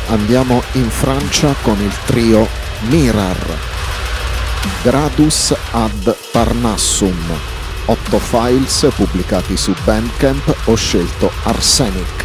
Andiamo in Francia con il trio Mirar. Gradus ad Parnassum. 8 files pubblicati su Bandcamp, ho scelto Arsenic.